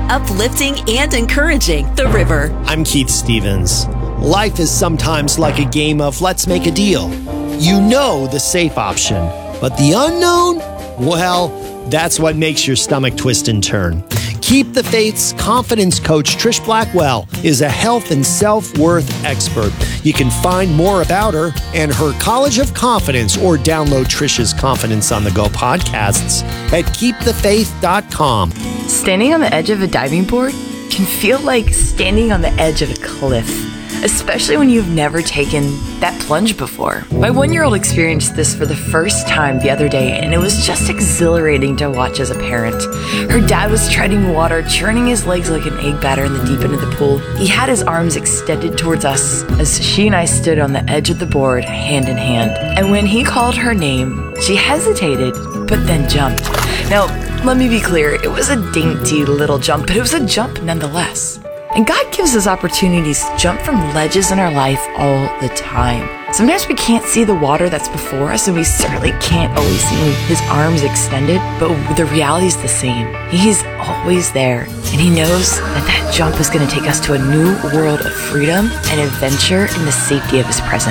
uplifting and encouraging the river. I'm Keith Stevens. Life is sometimes like a game of let's make a deal. You know the safe option, but the unknown? Well, that's what makes your stomach twist and turn. Keep the Faith's confidence coach, Trish Blackwell, is a health and self-worth expert. You can find more about her and her College of Confidence or download Trish's Confidence on the Go podcasts at keepthefaith.com. Standing on the edge of a diving board can feel like standing on the edge of a cliff, especially when you've never taken that plunge before. My 1-year-old experienced this for the first time the other day, and it was just exhilarating to watch as a parent. Her dad was treading water, churning his legs like an egg batter in the deep end of the pool. He had his arms extended towards us as she and I stood on the edge of the board, hand in hand. And when he called her name, she hesitated, but then jumped. Now, let me be clear, it was a dainty little jump, but it was a jump nonetheless. And God gives us opportunities to jump from ledges in our life all the time. Sometimes we can't see the water that's before us, and we certainly can't always see his arms extended, but the reality is the same. He's always there, and he knows that that jump is going to take us to a new world of freedom and adventure in the safety of his presence.